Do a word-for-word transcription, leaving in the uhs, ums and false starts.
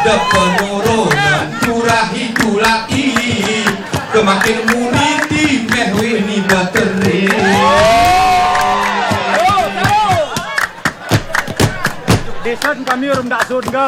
ada penurunan curah itu lagi kemakin muriti mehwe ni bateri. Desan kami rum dak sun ke.